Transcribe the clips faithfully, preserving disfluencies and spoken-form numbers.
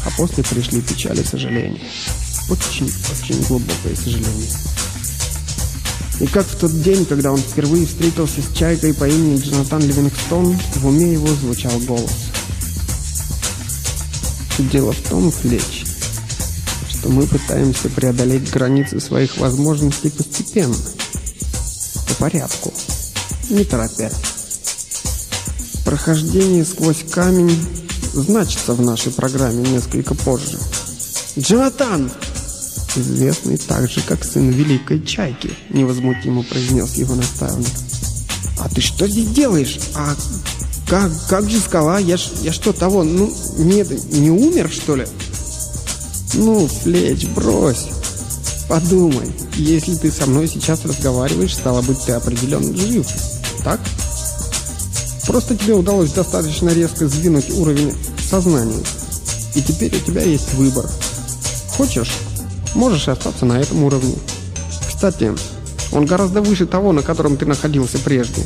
а после пришли печаль и сожаление. Очень-очень глубокое сожаление. И как в тот день, когда он впервые встретился с чайкой по имени Джонатан Ливингстон, в уме его звучал голос. Дело в том, Флетч, что мы пытаемся преодолеть границы своих возможностей постепенно, по порядку, не торопясь. Прохождение сквозь камень значится в нашей программе несколько позже. «Джонатан!» «Известный так же, как сын Великой Чайки», — невозмутимо произнес его наставник. «А ты что здесь делаешь? А как, как же скала? Я, ж, я что, того, ну, нет, не умер, что ли?» «Ну, Флетч, брось. Подумай, если ты со мной сейчас разговариваешь, стало быть, ты определенно жив, так? Просто тебе удалось достаточно резко сдвинуть уровень сознания, и теперь у тебя есть выбор. Хочешь, можешь остаться на этом уровне. Кстати, он гораздо выше того, на котором ты находился прежде.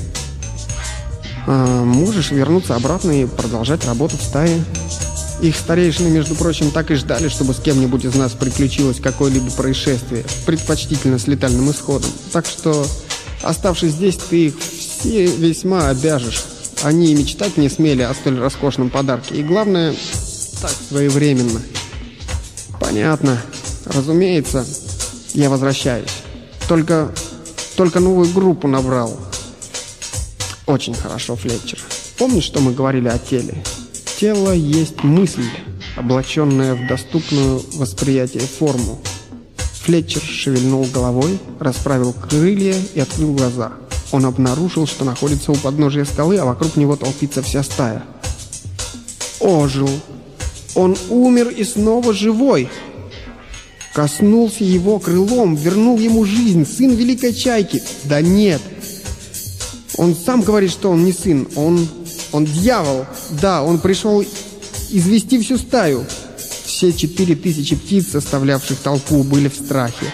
А можешь вернуться обратно и продолжать работу в стае. Их старейшины, между прочим, так и ждали, чтобы с кем-нибудь из нас приключилось какое-либо происшествие, предпочтительно с летальным исходом. Так что, оставшись здесь, ты их все весьма обяжешь. Они и мечтать не смели о столь роскошном подарке. И главное, так своевременно. Понятно. Разумеется, я возвращаюсь. Только, только новую группу набрал. Очень хорошо, Флетчер. Помнишь, что мы говорили о теле? Тело есть мысль, облаченная в доступную восприятие форму. Флетчер шевельнул головой, расправил крылья и открыл глаза. Он обнаружил, что находится у подножия скалы, а вокруг него толпится вся стая. Ожил. Он умер и снова живой. Коснулся его крылом, вернул ему жизнь, сын Великой Чайки. Да нет. Он сам говорит, что он не сын, он, он дьявол. Да, он пришел извести всю стаю. Все четыре тысячи птиц, составлявших толпу, были в страхе.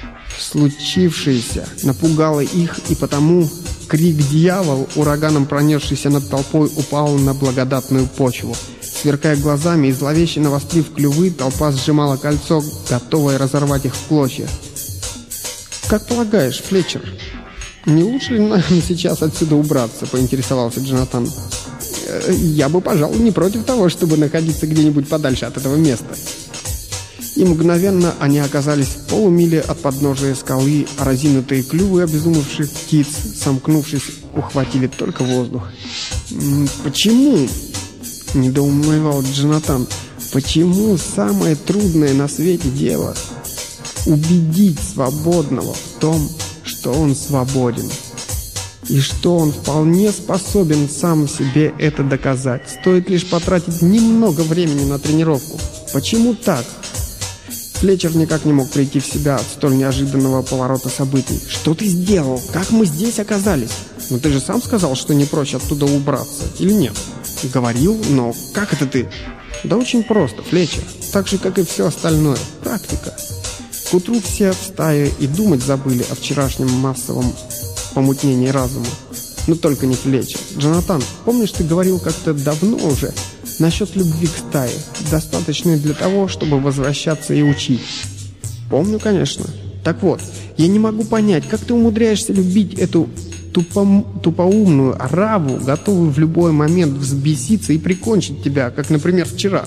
Случившееся напугало их, и потому крик «Дьявол», ураганом пронесшийся над толпой, упал на благодатную почву. Сверкая глазами и зловеще навострив клювы, толпа сжимала кольцо, готовая разорвать их в клочья. «Как полагаешь, Флетчер, не лучше ли нам сейчас отсюда убраться?» — поинтересовался Джонатан. «Я бы, пожалуй, не против того, чтобы находиться где-нибудь подальше от этого места». И мгновенно они оказались в полумиле от подножия скалы, а разинутые клювы обезумевших птиц, сомкнувшись, ухватили только воздух. «Почему?» — недоумевал Джонатан. «Почему самое трудное на свете дело — убедить свободного в том, что он свободен, и что он вполне способен сам себе это доказать? Стоит лишь потратить немного времени на тренировку. Почему так?» Флетчер никак не мог прийти в себя от столь неожиданного поворота событий. «Что ты сделал? Как мы здесь оказались? Но ты же сам сказал, что не прочь оттуда убраться, или нет?» «Говорил, но как это ты?» «Да очень просто, Флетчер. Так же, как и все остальное. Практика». К утру все в стае и думать забыли о вчерашнем массовом помутнении разума. Но только не Флетчер. «Джонатан, помнишь, ты говорил как-то давно уже насчет любви к стае, достаточной для того, чтобы возвращаться и учить?» «Помню, конечно. Так вот, я не могу понять, как ты умудряешься любить эту тупом, тупоумную ораву, готовую в любой момент взбеситься и прикончить тебя, как, например, вчера».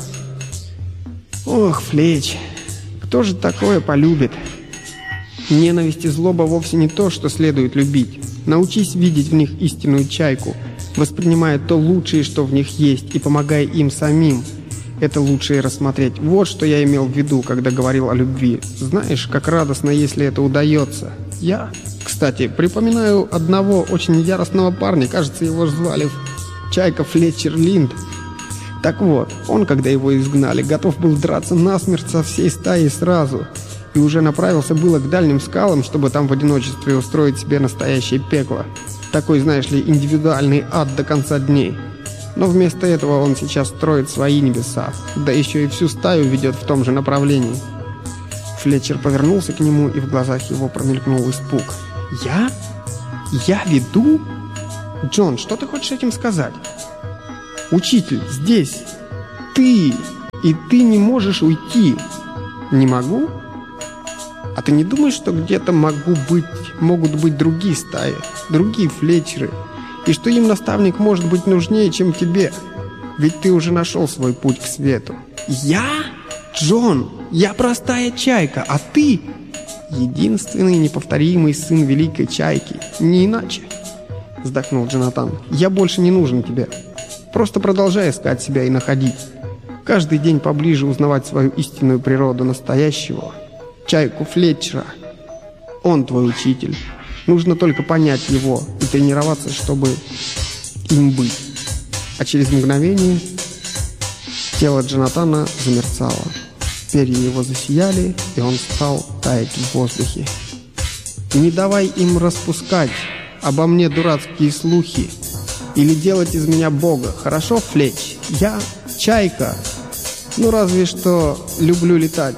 «Ох, Флетч, кто же такое полюбит? Ненависть и злоба вовсе не то, что следует любить. Научись видеть в них истинную чайку, воспринимая то лучшее, что в них есть, и помогая им самим это лучшее рассмотреть. Вот что я имел в виду, когда говорил о любви. Знаешь, как радостно, если это удается. Я, кстати, припоминаю одного очень яростного парня, кажется, его звали Чайка Флетчер Линд. Так вот, он, когда его изгнали, готов был драться насмерть со всей стаей сразу, и уже направился было к дальним скалам, чтобы там в одиночестве устроить себе настоящее пекло. Такой, знаешь ли, индивидуальный ад до конца дней. Но вместо этого он сейчас строит свои небеса, да еще и всю стаю ведет в том же направлении. Флетчер повернулся к нему, и в глазах его промелькнул испуг. «Я? Я веду? Джон, что ты хочешь этим сказать?» «Учитель, здесь! Ты!» и ты не можешь уйти. Не могу? А ты не думаешь, что где-то могу быть, могут быть другие стаи, другие Флетчеры, и что им наставник может быть нужнее, чем тебе? Ведь ты уже нашел свой путь к свету. Я? Джон, я простая чайка, а ты единственный неповторимый сын великой чайки, не иначе. Вздохнул Джонатан. Я больше не нужен тебе. Просто продолжай искать себя и находить. Каждый день поближе узнавать свою истинную природу настоящего чайку Флетчера. Он твой учитель. Нужно только понять его и тренироваться, чтобы им быть. А через мгновение тело Джонатана замерцало. Перья его засияли, и он стал таять в воздухе. Не давай им распускать обо мне дурацкие слухи или делать из меня бога. Хорошо, Флетч? Я чайка. Ну, разве что люблю летать.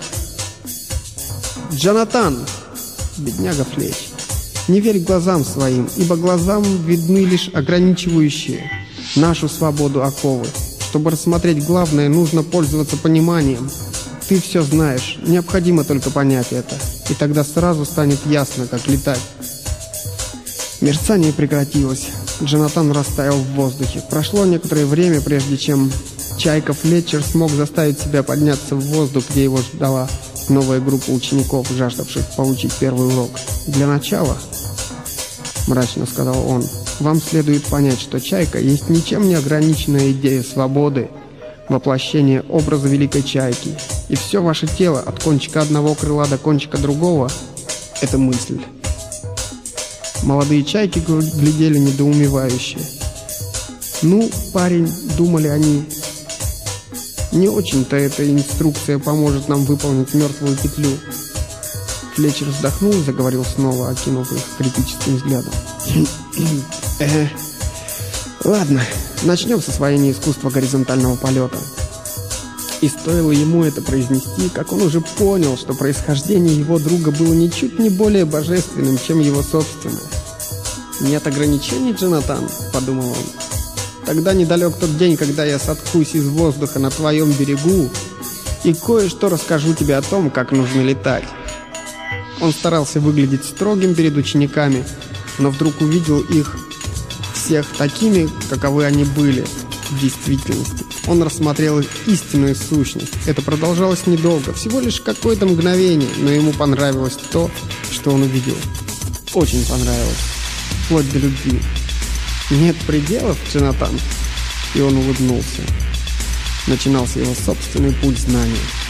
Джонатан, бедняга Флетч, не верь глазам своим, ибо глазам видны лишь ограничивающие нашу свободу оковы. Чтобы рассмотреть главное, нужно пользоваться пониманием. Ты все знаешь, необходимо только понять это, и тогда сразу станет ясно, как летать. Мерцание прекратилось. Джонатан растаял в воздухе. Прошло некоторое время, прежде чем чайка Флетчер смог заставить себя подняться в воздух, где его ждала новая группа учеников, жаждавших получить первый урок. «Для начала, — мрачно сказал он, — вам следует понять, что чайка есть ничем не ограниченная идея свободы, воплощение образа великой чайки, и все ваше тело, от кончика одного крыла до кончика другого, — это мысль». Молодые чайки глядели недоумевающе. «Ну, парень, — думали они, — не очень-то эта инструкция поможет нам выполнить мертвую петлю». Флетчер вздохнул и заговорил снова, окинув их критическим взглядом. э, «Ладно, начнем с освоения искусства горизонтального полета». И стоило ему это произнести, как он уже понял, что происхождение его друга было ничуть не более божественным, чем его собственное. «Нет ограничений, Джонатан?» – подумал он. «Тогда недалек тот день, когда я соткусь из воздуха на твоем берегу и кое-что расскажу тебе о том, как нужно летать». Он старался выглядеть строгим перед учениками, но вдруг увидел их всех такими, каковы они были в действительности. Он рассмотрел их истинную сущность. Это продолжалось недолго, всего лишь какое-то мгновение, но ему понравилось то, что он увидел. Очень понравилось. Вплоть до любви. «Нет пределов, Джонатан?» И он улыбнулся. Начинался его собственный путь знания.